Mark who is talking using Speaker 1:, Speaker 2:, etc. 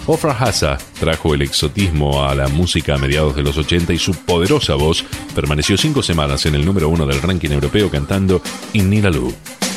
Speaker 1: Ofra Hassa trajo el exotismo a la música a mediados de los 80 y su poderosa voz permaneció 5 semanas en el número 1 del ranking europeo cantando In Nilaloo.